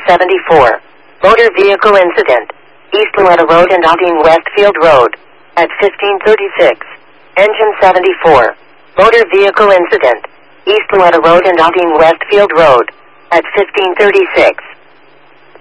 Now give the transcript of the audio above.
74. Motor vehicle incident. East Loretta Road and Otting Westfield Road. At 1536. Engine 74. Motor vehicle incident. East Loretta Road and Otting Westfield Road. At 1536.